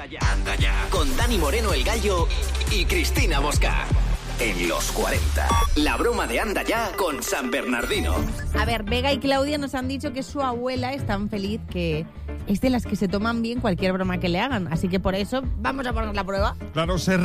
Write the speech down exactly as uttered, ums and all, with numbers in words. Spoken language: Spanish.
ya, anda ya. Con Dani Moreno el Gallo y Cristina Mosca. En los cuarenta. La broma de Anda Ya con San Bernardino. A ver, Vega y Claudia nos han dicho que su abuela es tan feliz que es de las que se toman bien cualquier broma que le hagan. Así que por eso vamos a poner la prueba. Claro, se